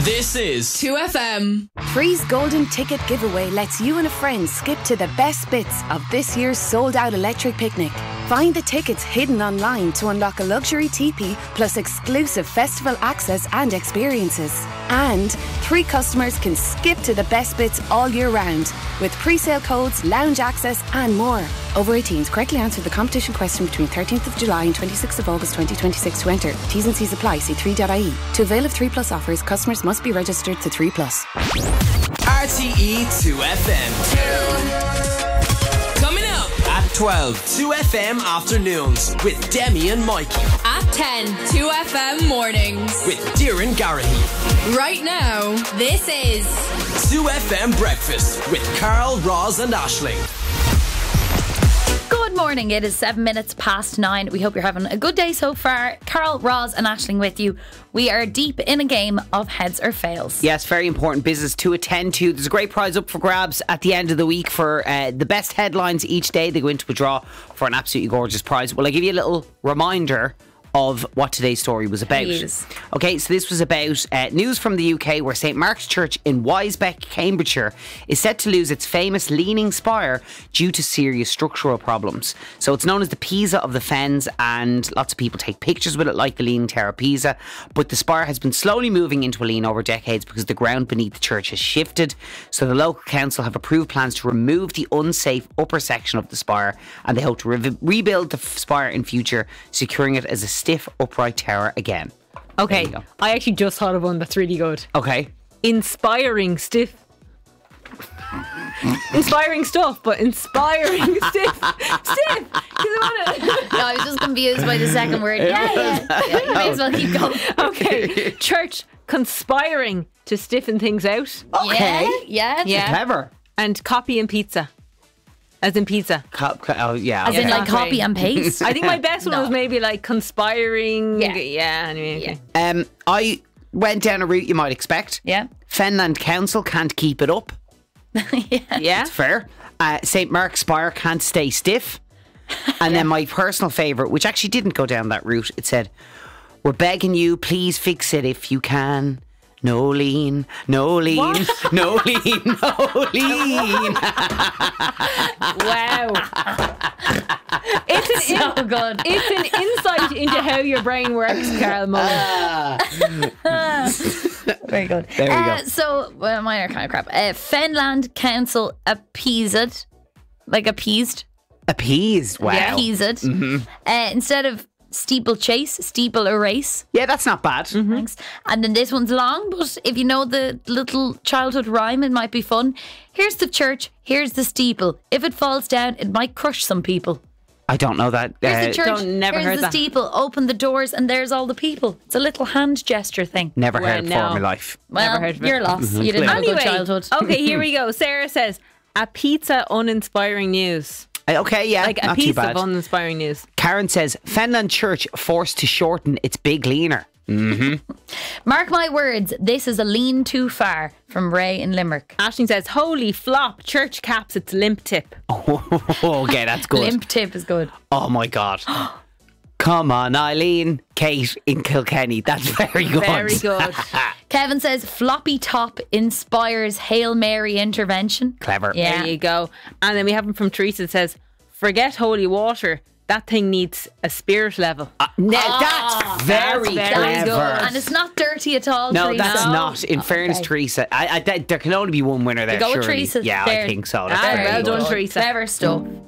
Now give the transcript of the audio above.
This is 2FM. Three's Golden Ticket Giveaway lets you and a friend skip to the best bits of this year's sold-out electric picnic. Find the tickets hidden online to unlock a luxury teepee plus exclusive festival access and experiences. And 3 customers can skip to the best bits all year round with pre-sale codes, lounge access and more. Over 18s, correctly answer the competition question between 13th of July and 26th of August 2026 to enter. T's and C's apply. See 3.ie. To avail of 3 Plus offers, customers must be registered to 3 Plus. RTE 2FM. Coming up at 12, 2FM afternoons with Demi and Mikey. At 10, 2FM mornings With Darren Garahy. right now. This is 2FM breakfast with Carl, Roz and Aisling. Good morning, it is 7 minutes past 9. We hope you're having a good day so far. Carl, Roz and Aisling with you. We are deep in a game of heads or fails. Yes, very important business to attend to. There's a great prize up for grabs at the end of the week for the best headlines each day. They go into a draw for an absolutely gorgeous prize. Will I give you a little reminder of what today's story was about? Please. Okay, so this was about news from the UK where St Mark's Church in Wisebeck, Cambridgeshire is set to lose its famous leaning spire due to serious structural problems. So it's known as the Pisa of the Fens, and lots of people take pictures with it like the Leaning Tower of Pisa, but the spire has been slowly moving into a lean over decades because the ground beneath the church has shifted. So the local council have approved plans to remove the unsafe upper section of the spire, and they hope to rebuild the spire in future, securing it as a stiff upright tower again. Okay, There you go. I actually just thought of one that's really good. Okay. Inspiring stiff. Inspiring stuff, but inspiring stiff. Stiff! 'Cause I wanna- No, I was just confused by the second word. Yeah. You may as well keep going. Okay, church conspiring to stiffen things out. Okay. Yeah. Yeah. Clever. And copy and pizza. As in pizza. Oh, yeah. As in okay. like copy and paste. I think my best one No. was maybe like conspiring. Yeah. Anyway. Okay. I went down a route you might expect. Yeah. Fenland Council can't keep it up. Yeah. Fair. St Mark's Spire can't stay stiff. And then my personal favourite, which actually didn't go down that route, it said, "We're begging you, please fix it if you can. No lean, no lean, no lean, no lean." Wow. It's an So good. It's an insight into how your brain works, Carl Mullen. Very good. There we go. So, well, mine are kind of crap. Fenland Council appeased. Like appeased. Appeased. Wow. Yeah. Appeased. Instead of steeplechase, steeple erase. Yeah, that's not bad. Thanks. And then this one's long, but if you know the little childhood rhyme, it might be fun. Here's the church, here's the steeple. If it falls down, it might crush some people. I don't know that. Here's the church, never here's heard the that. steeple. Open the doors and there's all the people. It's a little hand gesture thing. Never Well, heard it no. before in my life. Well, Never heard of it. you're lost. You didn't have a good childhood. Okay, here we go. Sarah says, a pizza uninspiring news. Okay, yeah, Like a not too piece bad. of uninspiring news. Karen says, Fenland Church forced to shorten its big leaner. Mark my words, this is a lean too far from Ray in Limerick. Ashling says, holy flop, church caps its limp tip. Okay, that's good. Limp tip is good. Oh my God. Come on, Eileen. Kate in Kilkenny. That's very good. Very good. Kevin says floppy top inspires Hail Mary intervention. Clever. Yeah. There you go. And then we have one from Teresa that says, forget holy water. That thing needs a spirit level. That's very very clever. good. And it's not dirty at all, No, Teresa. that's not. In fairness, Okay. Teresa, there can only be one winner there. There you go with surely. Teresa. Yeah, There. I think so. That's Ah, very well good. done, Teresa. Clever stuff.